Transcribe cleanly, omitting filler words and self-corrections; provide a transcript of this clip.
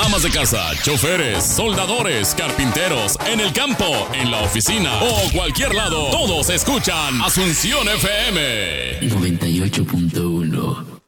amas de casa, choferes, soldadores, carpinteros, en el campo, en la oficina o cualquier lado, todos escuchan Asunción FM 98.1.